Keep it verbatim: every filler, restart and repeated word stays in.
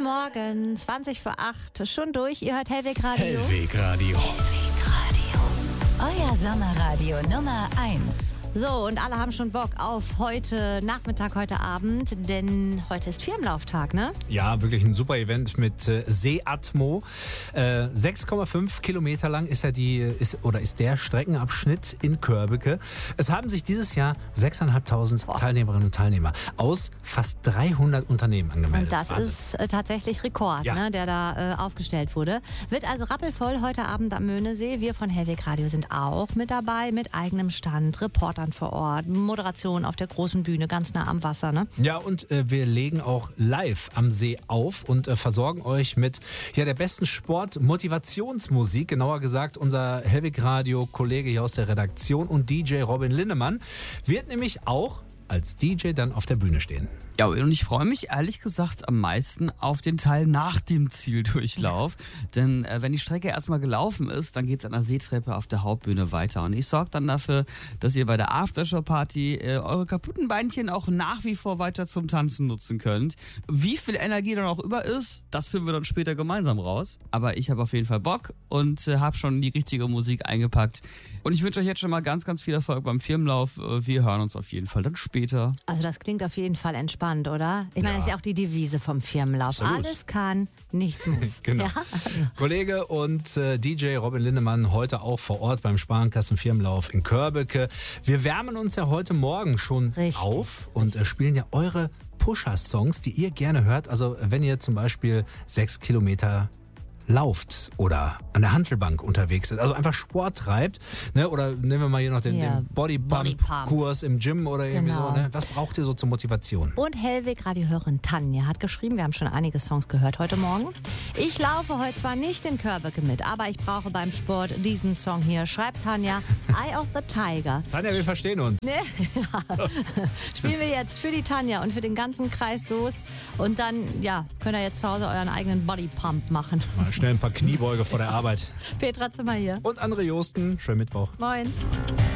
Morgen, zwanzig vor acht, schon durch. Ihr hört Hellweg Radio. Hellweg Radio. Hellweg Radio. Euer Sommerradio Nummer eins. So, und alle haben schon Bock auf heute Nachmittag, heute Abend, denn heute ist Firmenlauftag, ne? Ja, wirklich ein super Event mit äh, Seeatmo. Äh, sechs Komma fünf Kilometer lang ist ja die ist oder ist der Streckenabschnitt in Körbeke. Es haben sich dieses Jahr sechstausendfünfhundert Teilnehmerinnen und Teilnehmer aus fast dreihundert Unternehmen angemeldet. Und das Wahnsinn. ist äh, tatsächlich Rekord, Ja. ne, der da äh, aufgestellt wurde. Wird also rappelvoll heute Abend am Möhnesee. Wir von Hellweg Radio sind auch mit dabei, mit eigenem Stand, Reportern vor Ort, Moderation auf der großen Bühne, ganz nah am Wasser, ne? Ja, und äh, wir legen auch live am See auf und äh, versorgen euch mit ja, der besten Sport-Motivationsmusik. Genauer gesagt, unser Hellweg-Radio-Kollege hier aus der Redaktion und D J Robin Linnemann wird nämlich auch als D J dann auf der Bühne stehen. Ja, und ich freue mich ehrlich gesagt am meisten auf den Teil nach dem Zieldurchlauf. Denn äh, wenn die Strecke erstmal gelaufen ist, dann geht's an der Seetreppe auf der Hauptbühne weiter. Und ich sorge dann dafür, dass ihr bei der Aftershow-Party äh, eure kaputten Beinchen auch nach wie vor weiter zum Tanzen nutzen könnt. Wie viel Energie dann auch über ist, das finden wir dann später gemeinsam raus. Aber ich habe auf jeden Fall Bock und äh, habe schon die richtige Musik eingepackt. Und ich wünsche euch jetzt schon mal ganz, ganz viel Erfolg beim Firmenlauf. Wir hören uns auf jeden Fall dann später. Also das klingt auf jeden Fall entspannt, oder? Ich meine, Ja. das ist ja auch die Devise vom Firmenlauf. Absolut. Alles kann, nichts muss. Genau. Ja? Kollege und äh, D J Robin Linnemann heute auch vor Ort beim Sparkassen-Firmenlauf in Körbeke. Wir wärmen uns ja heute Morgen schon Richtig. auf und äh, spielen ja eure Pusher-Songs, die ihr gerne hört. Also wenn ihr zum Beispiel sechs Kilometer lauft oder an der Hantelbank unterwegs ist, also einfach Sport treibt, ne? Oder nehmen wir mal hier noch den, Ja, den Bodypump-Kurs im Gym oder irgendwie Genau. so. Ne? Was braucht ihr so zur Motivation? Und Hellweg-Radiohörerin Tanja hat geschrieben, wir haben schon einige Songs gehört heute Morgen. Ich laufe heute zwar nicht in Körbeke mit, aber ich brauche beim Sport diesen Song hier. Schreibt Tanja, Eye of the Tiger. Tanja, wir verstehen uns. Ne? Ja. Spielen wir jetzt für die Tanja und für den ganzen Kreis Soest. Und dann, ja, könnt ihr jetzt zu Hause euren eigenen Bodypump machen. Mal schnell ein paar Kniebeuge vor der Arbeit. Petra Zimmer hier. Und André Josten, schönen Mittwoch. Moin.